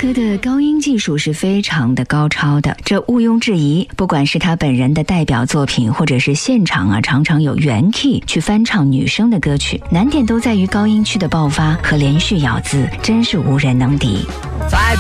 哥的高音技术是非常的高超的，这毋庸置疑。不管是他本人的代表作品，或者是现场常常有原 key 去翻唱女生的歌曲，难点都在于高音区的爆发和连续咬字，真是无人能敌。 在